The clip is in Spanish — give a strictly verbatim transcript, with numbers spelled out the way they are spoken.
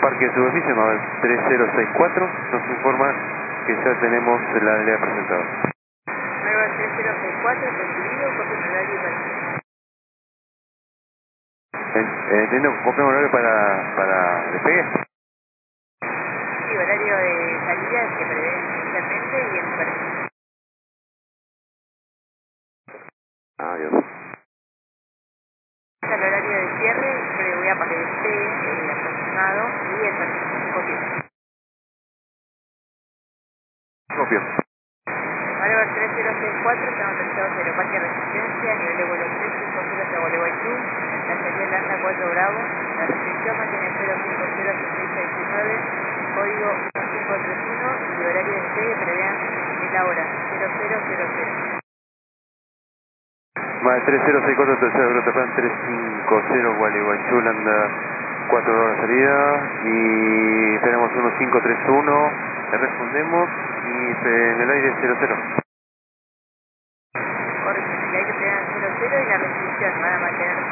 Parque de Superficie, Mabel tres cero seis cuatro, nos informa que ya tenemos la área presentada. Mabel tres cero seis cuatro, recibido, copia en horario para... Eh, ¿Entiendo? ¿Copia horario para, para despegue? Sí, horario de salida que prevé inicialmente y el para... Ah, Dios. El horario de cierre, que le voy a pasar el despegue, el aproximado y el permiso, copia. Copio. Mabel tres cero seis cuatro, estamos autorizados en el parque de resistencia, nivel de vuelo tres cinco cero hacia Gualeguaychú, la salida lanza cuatro Bravo, la restricción mantiene cero cinco cero seis seis nueve, código uno cinco tres uno y horario de despegue prevean en la hora cero cero cero cero. Vale, tres cero seis cuatro, tercero Grotaplan, tres cinco cero, Gualeguaychú, anda cuatro horas de salida y tenemos uno cinco tres uno, le respondemos y en el aire cero cero. Correcto, en el aire prevean cero cero y la restricción van a mantener